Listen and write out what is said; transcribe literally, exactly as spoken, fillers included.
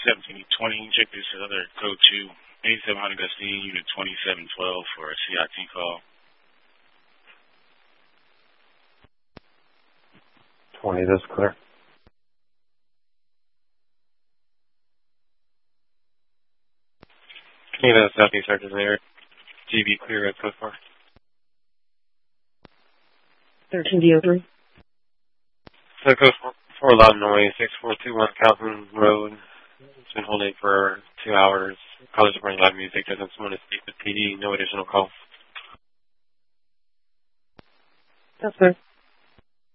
seventeen twenty. Check this other code two. eighty-seven hundred Gustine, unit twenty-seven twelve for a C I T call. twenty, this clear. Canada Southeast Sergeant there. G B clear at so far. thirteen D O three. So code four loud noise, six four two one Calhoun Road. It's been holding for two hours. Callers are running loud music. Doesn't want to speak with P D. No additional calls. That's fair.